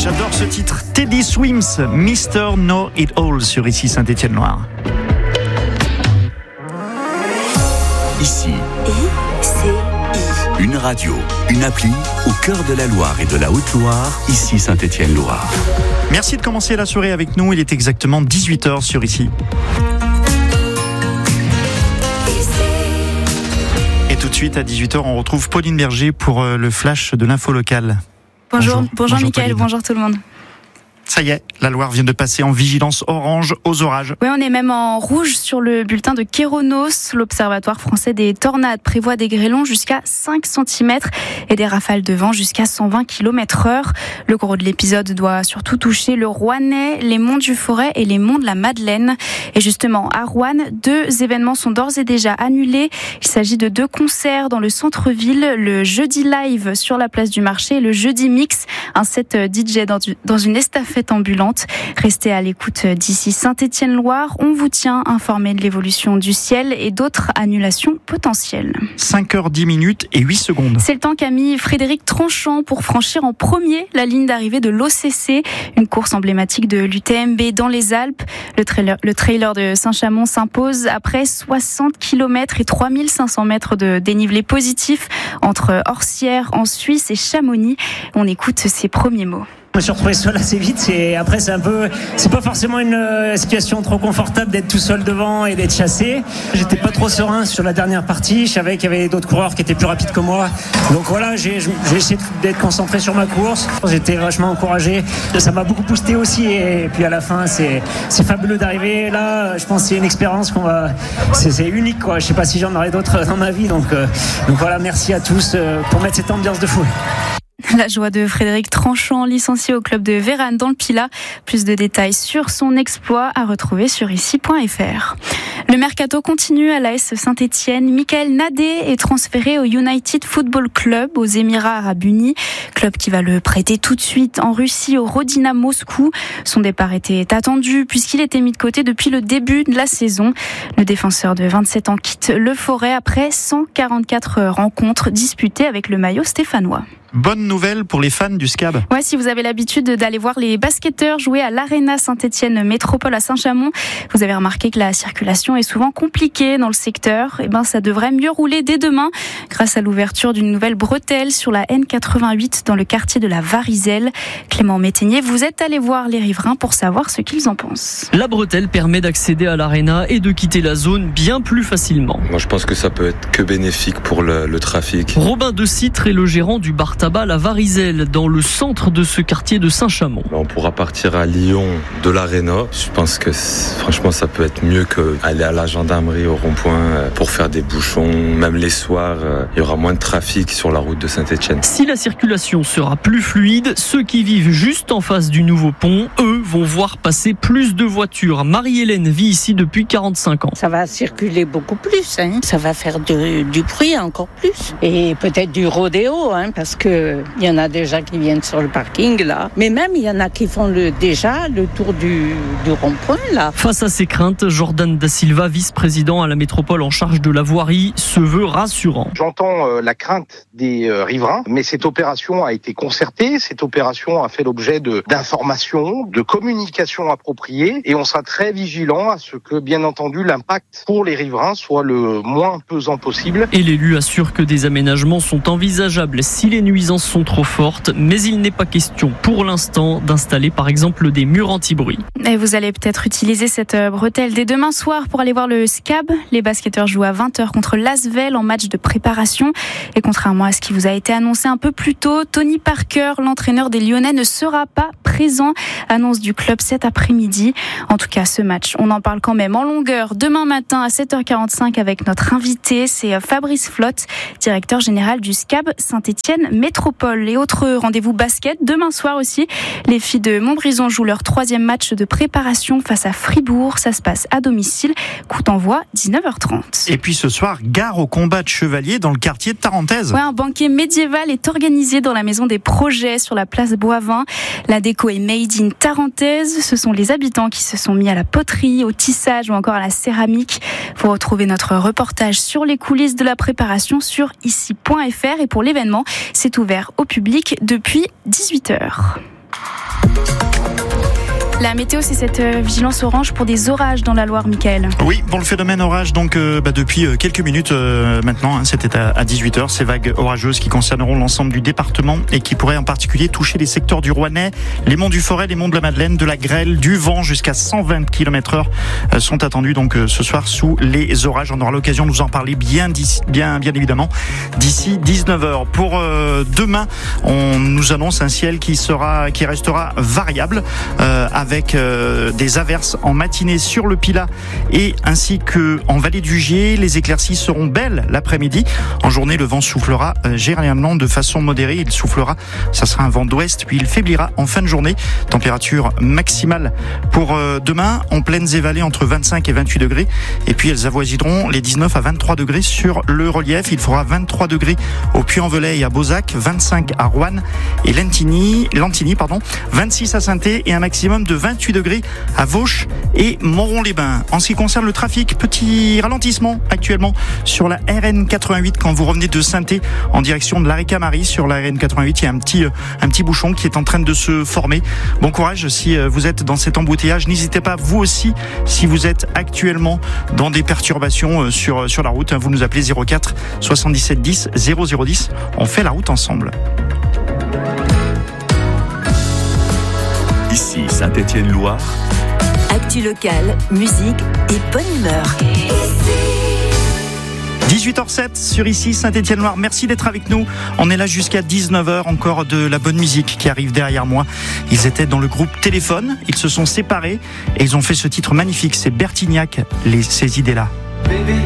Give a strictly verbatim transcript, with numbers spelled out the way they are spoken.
J'adore ce titre. Teddy Swims, mister Know It All sur Ici Saint-Étienne-Loire. Ici, I C I. une radio, une appli au cœur de la Loire et de la Haute-Loire, Ici Saint-Étienne-Loire. Merci de commencer la soirée avec nous. Il est exactement dix-huit heures sur Ici. Et tout de suite à dix-huit heures, on retrouve Pauline Berger pour le flash de l'info locale. Bonjour, bonjour, bonjour Mickaël, Pauline. bonjour tout le monde. Ça y est, la Loire vient de passer en vigilance orange aux orages. Oui, on est même en rouge sur le bulletin de Kéronos. L'Observatoire français des tornades prévoit des grêlons jusqu'à cinq centimètres et des rafales de vent jusqu'à cent vingt kilomètres heure. Le gros de l'épisode doit surtout toucher le Rouennais, les monts du Forêt et les monts de la Madeleine. Et justement, à Roanne, deux événements sont d'ores et déjà annulés. Il s'agit de deux concerts dans le centre-ville, le jeudi live sur la place du marché et le jeudi mix, un set D J dans une estafette ambulante. Restez à l'écoute d'ici Saint-Étienne-Loire. On vous tient informé de l'évolution du ciel et d'autres annulations potentielles. cinq heures dix minutes et huit secondes. C'est le temps qu'a mis Frédéric Tranchant pour franchir en premier la ligne d'arrivée de l'O C C, une course emblématique de l'U T M B dans les Alpes. Le trailer, le trailer de Saint-Chamond s'impose après soixante kilomètres et trois mille cinq cents mètres de dénivelé positif entre Orsières en Suisse et Chamonix. On écoute ses premiers mots. Je me suis retrouvé seul assez vite. C'est, après, c'est un peu, c'est pas forcément une euh, situation trop confortable d'être tout seul devant et d'être chassé. J'étais pas trop serein sur la dernière partie. Je savais qu'il y avait d'autres coureurs qui étaient plus rapides que moi. Donc voilà, j'ai, j'ai essayé d'être concentré sur ma course. J'étais vachement encouragé. Ça m'a beaucoup boosté aussi. Et puis à la fin, c'est, c'est fabuleux d'arriver là. Je pense que c'est une expérience qu'on va, c'est, c'est unique, quoi. Je sais pas si j'en aurai d'autres dans ma vie. Donc, euh, donc voilà, merci à tous euh, pour mettre cette ambiance de fou. La joie de Frédéric Tranchant, licencié au club de Vérane dans le Pilat. Plus de détails sur son exploit à retrouver sur ici point f r. Le mercato continue à l'A S Saint-Étienne. Michael Nadé est transféré au United Football Club aux Émirats Arabes Unis. Club qui va le prêter tout de suite en Russie au Rodina Moscou. Son départ était attendu puisqu'il était mis de côté depuis le début de la saison. Le défenseur de vingt-sept ans quitte le Forêt après cent quarante-quatre rencontres disputées avec le maillot stéphanois. Bonne nouvelle pour les fans du S C A B. Ouais, si vous avez l'habitude d'aller voir les basketteurs jouer à l'Arena Saint-Étienne Métropole à Saint-Chamond, vous avez remarqué que la circulation est souvent compliquée dans le secteur. Et ben, ça devrait mieux rouler dès demain grâce à l'ouverture d'une nouvelle bretelle sur la N quatre-vingt-huit dans le quartier de la Varizelle. Clément Métainier, vous êtes allé voir les riverains pour savoir ce qu'ils en pensent. La bretelle permet d'accéder à l'Arena et de quitter la zone bien plus facilement. Moi, je pense que ça peut être que bénéfique pour le, le trafic. Robin de Citre est le gérant du bar tabac La Varizelle, dans le centre de ce quartier de Saint-Chamond. On pourra partir à Lyon de l'Arena. Je pense que franchement ça peut être mieux qu'aller à la gendarmerie au rond-point pour faire des bouchons. Même les soirs, il y aura moins de trafic sur la route de Saint-Étienne. Si la circulation sera plus fluide, ceux qui vivent juste en face du nouveau pont, eux, vont voir passer plus de voitures. Marie-Hélène vit ici depuis quarante-cinq ans. Ça va circuler beaucoup plus, hein. Ça va faire du, du bruit encore plus. Et peut-être du rodéo, hein, parce que il y en a déjà qui viennent sur le parking là, mais même il y en a qui font le, déjà le tour du, du rond-point là. Face à ces craintes, Jordan Da Silva, vice-président à la métropole en charge de la voirie, se veut rassurant. J'entends euh, la crainte des euh, riverains, mais cette opération a été concertée, cette opération a fait l'objet de, d'informations, de communication appropriée, et on sera très vigilant à ce que, bien entendu, l'impact pour les riverains soit le moins pesant possible. Et l'élu assure que des aménagements sont envisageables si les nuisances sont trop fortes, mais il n'est pas question pour l'instant d'installer par exemple des murs anti-bruit. Et vous allez peut-être utiliser cette bretelle dès demain soir pour aller voir le S C A B. Les basketteurs jouent à vingt heures contre l'Asvel en match de préparation. Et contrairement à ce qui vous a été annoncé un peu plus tôt, Tony Parker, l'entraîneur des Lyonnais, ne sera pas présent. Annonce du club cet après-midi. En tout cas, ce match, on en parle quand même en longueur demain matin à sept heures quarante-cinq avec notre invité, c'est Fabrice Flotte, directeur général du S C A B Saint-Étienne Métropole. Et autre rendez-vous basket, demain soir aussi, les filles de Montbrison jouent leur troisième match de préparation face à Fribourg. Ça se passe à domicile, coup d'envoi dix-neuf heures trente. Et puis ce soir, gare au combat de chevaliers dans le quartier de Tarentaise. Ouais, un banquet médiéval est organisé dans la maison des projets sur la place Boivin. La déco est made in Tarentaise. Ce sont les habitants qui se sont mis à la poterie, au tissage ou encore à la céramique. Vous retrouvez notre reportage sur les coulisses de la préparation sur ici point f r. Et pour l'événement, c'est ouvert au public depuis dix-huit heures. La météo, c'est cette vigilance orange pour des orages dans la Loire, Michael. Oui, pour le phénomène orage, donc euh, bah, depuis euh, quelques minutes euh, maintenant, hein, c'était à, à dix-huit heures, ces vagues orageuses qui concerneront l'ensemble du département et qui pourraient en particulier toucher les secteurs du Rouennais, les monts du Forêt, les monts de la Madeleine, de la grêle, du vent jusqu'à cent vingt kilomètres heure euh, sont attendus donc euh, ce soir sous les orages. On aura l'occasion de nous en parler bien, bien, bien évidemment d'ici dix-neuf heures. Pour euh, demain, on nous annonce un ciel qui sera, qui restera variable euh, avec euh, des averses en matinée sur le Pilat et ainsi que en vallée du Gier. Les éclaircies seront belles l'après-midi. En journée, le vent soufflera euh, généralement de façon modérée. Il soufflera, ça sera un vent d'ouest, puis il faiblira en fin de journée. Température maximale pour euh, demain en plaines et vallées entre vingt-cinq et vingt-huit degrés. Et puis elles avoisineront les dix-neuf à vingt-trois degrés sur le relief. Il fera vingt-trois degrés au Puy-en-Velay et à Beauzac, vingt-cinq à Roanne et Lantigny, Lantigny pardon, vingt-six à Sainté et un maximum de vingt-huit degrés à Vauche et Moron-les-Bains. En ce qui concerne le trafic, petit ralentissement actuellement sur la R N quatre-vingt-huit quand vous revenez de Sainté en direction de l'Arrêt-Camarie. Sur la R N quatre-vingt-huit, il y a un petit, un petit bouchon qui est en train de se former. Bon courage si vous êtes dans cet embouteillage. N'hésitez pas, vous aussi, si vous êtes actuellement dans des perturbations sur, sur la route, vous nous appelez zéro quatre soixante-dix-sept dix zéro zéro dix. On fait la route ensemble. Ici Saint-Étienne-Loire. Actu locale, musique et bonne humeur. dix-huit heures zéro sept sur ici Saint-Étienne-Loire. Merci d'être avec nous. On est là jusqu'à dix-neuf heures. Encore de la bonne musique qui arrive derrière moi. Ils étaient dans le groupe Téléphone. Ils se sont séparés et ils ont fait ce titre magnifique. C'est Bertignac, les, ces idées-là. Baby.